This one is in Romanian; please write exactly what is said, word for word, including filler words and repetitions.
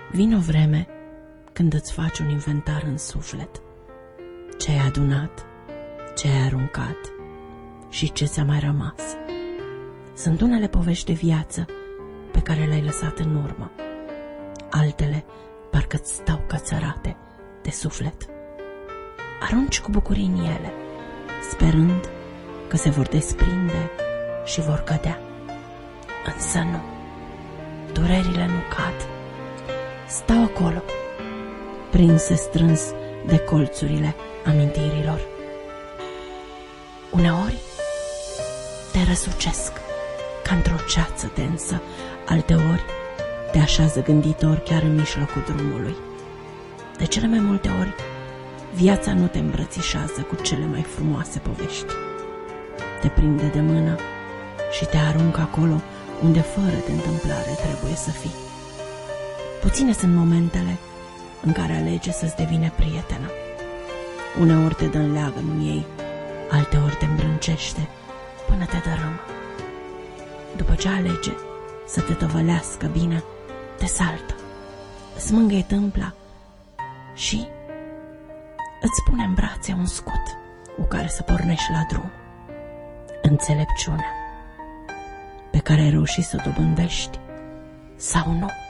Vine o vreme când îți faci un inventar în suflet. Ce ai adunat, ce ai aruncat și ce ți-a mai rămas. Sunt unele povești de viață pe care le-ai lăsat în urmă. Altele parcă-ți stau cățărate de suflet. Arunci cu bucurii în ele, sperând că se vor desprinde și vor cădea. Însă nu, durerile nu cad. Stau acolo, prinse strâns de colțurile amintirilor. Uneori te răsucesc ca într-o ceață densă, alteori te așează gânditor chiar în mijlocul drumului. De cele mai multe ori, viața nu te îmbrățișează cu cele mai frumoase povești. Te prinde de mână și te aruncă acolo unde fără de întâmplare trebuie să fii. Puține sunt momentele în care alege să-ți devine prietenă. Uneori te dă în leagănul ei, alteori te îmbrâncește până te dărâmă. După ce alege să te tăvălească bine, te saltă, îți mângâie tâmpla și îți pune în brațe un scut cu care să pornești la drum. Înțelepciunea pe care ai reușit să o dobândești sau nu.